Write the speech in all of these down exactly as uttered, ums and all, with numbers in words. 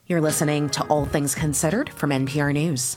You're listening to All Things Considered from N P R News.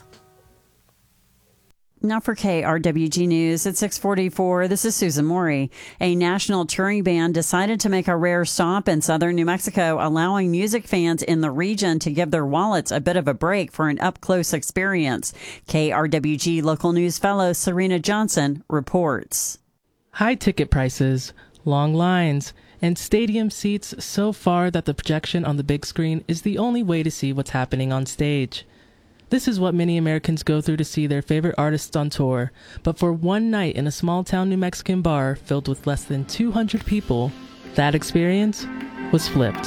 Now for K R W G News at six forty-four, this is Susan Morey. A national touring band decided to make a rare stop in southern New Mexico, allowing music fans in the region to give their wallets a bit of a break for an up-close experience. K R W G local news fellow Serena Johnson reports. High ticket prices, long lines, and stadium seats so far that the projection on the big screen is the only way to see what's happening on stage. This is what many Americans go through to see their favorite artists on tour, but for one night in a small-town New Mexican bar filled with less than two hundred people, that experience was flipped.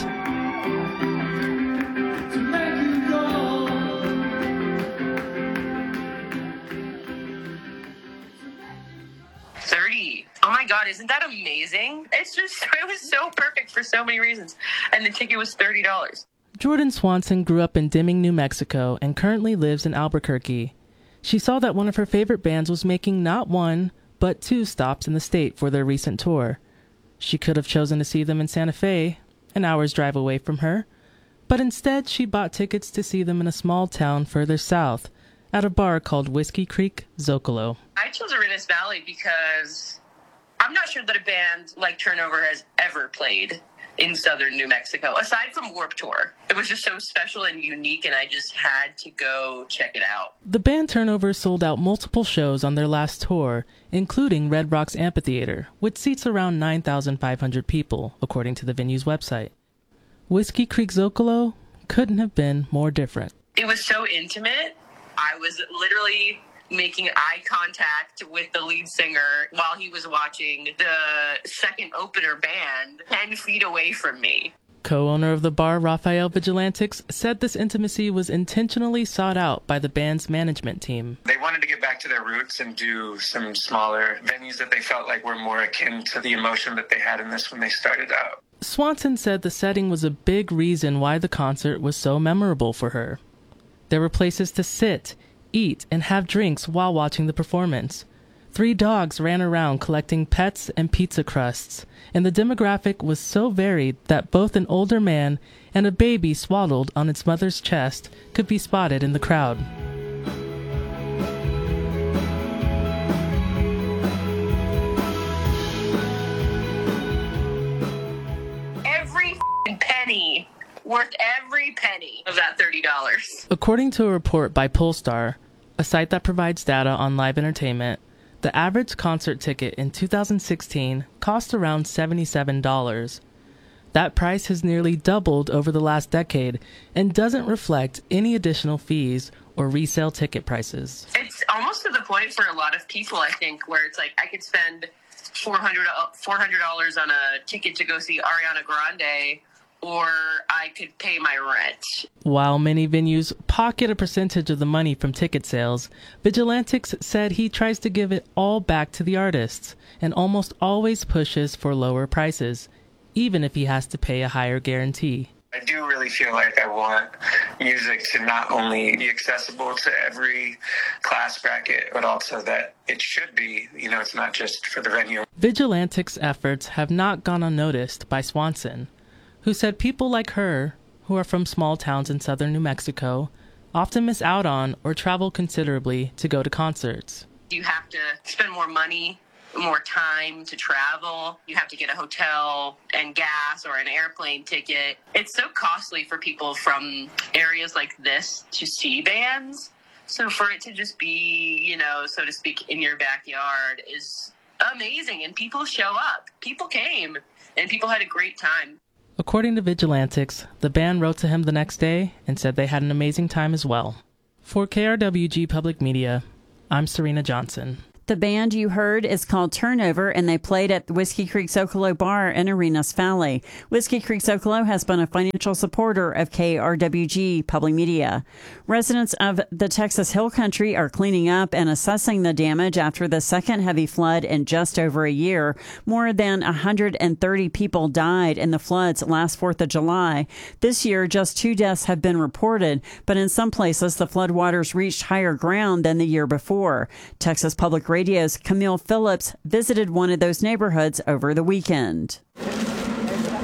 thirty. Oh my God, isn't that amazing? It's just, it was so perfect for so many reasons. And the ticket was thirty dollars. Jordan Swanson grew up in Deming, New Mexico, and currently lives in Albuquerque. She saw that one of her favorite bands was making not one, but two stops in the state for their recent tour. She could have chosen to see them in Santa Fe, an hour's drive away from her, but instead she bought tickets to see them in a small town further south, at a bar called Whiskey Creek Zocalo. I chose Arenas Valley because I'm not sure that a band like Turnover has ever played in southern New Mexico, aside from Warped Tour. It was just so special and unique, and I just had to go check it out. The band Turnover sold out multiple shows on their last tour, including Red Rocks Amphitheater, which seats around nine thousand five hundred people, according to the venue's website. Whiskey Creek Zocalo couldn't have been more different. It was so intimate. I was literally making eye contact with the lead singer while he was watching the second opener band ten feet away from me. Co-owner of the bar, Rafael Vigilantix, said this intimacy was intentionally sought out by the band's management team. They wanted to get back to their roots and do some smaller venues that they felt like were more akin to the emotion that they had in this when they started out. Swanson said the setting was a big reason why the concert was so memorable for her. There were places to sit, eat, and have drinks while watching the performance. Three dogs ran around collecting pets and pizza crusts, and the demographic was so varied that both an older man and a baby swaddled on its mother's chest could be spotted in the crowd. Every penny, worth every penny of that thirty dollars. According to a report by Polestar, a site that provides data on live entertainment, the average concert ticket in two thousand sixteen cost around seventy-seven dollars. That price has nearly doubled over the last decade and doesn't reflect any additional fees or resale ticket prices. It's almost to the point for a lot of people, I think, where it's like I could spend four hundred dollars on a ticket to go see Ariana Grande, or I could pay my rent. While many venues pocket a percentage of the money from ticket sales, Vigilantix said he tries to give it all back to the artists and almost always pushes for lower prices, even if he has to pay a higher guarantee. I do really feel like I want music to not only be accessible to every class bracket, but also that it should be, you know, it's not just for the venue. Vigilantix efforts have not gone unnoticed by Swanson, who said people like her, who are from small towns in southern New Mexico, often miss out on or travel considerably to go to concerts. You have to spend more money, more time to travel. You have to get a hotel and gas or an airplane ticket. It's so costly for people from areas like this to see bands. So for it to just be, you know, so to speak, in your backyard is amazing. And people show up. People came and people had a great time. According to Vigilantix, the band wrote to him the next day and said they had an amazing time as well. For K R W G Public Media, I'm Serena Johnson. The band you heard is called Turnover, and they played at the Whiskey Creek Zocalo Bar in Arenas Valley. Whiskey Creek Zocalo has been a financial supporter of K R W G Public Media. Residents of the Texas Hill Country are cleaning up and assessing the damage after the second heavy flood in just over a year. More than one hundred thirty people died in the floods last fourth of July. This year, just two deaths have been reported, but in some places, the floodwaters reached higher ground than the year before. Texas Public Radio's Camille Phillips visited one of those neighborhoods over the weekend.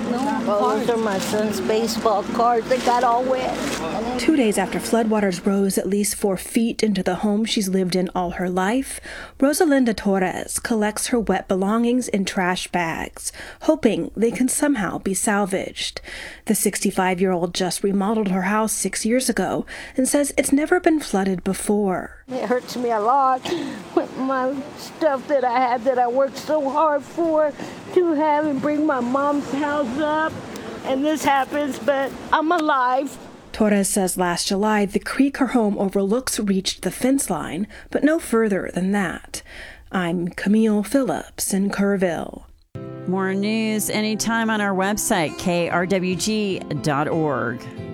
Oh, those are my son's baseball cards. They got all wet. Two days after floodwaters rose at least four feet into the home she's lived in all her life, Rosalinda Torres collects her wet belongings in trash bags, hoping they can somehow be salvaged. The sixty-five-year-old just remodeled her house six years ago and says it's never been flooded before. It hurts me a lot with my stuff that I had that I worked so hard for to have and bring my mom's house up. And this happens, but I'm alive. Torres says last July the creek her home overlooks reached the fence line, but no further than that. I'm Camille Phillips in Kerrville. More news anytime on our website, k r w g dot org.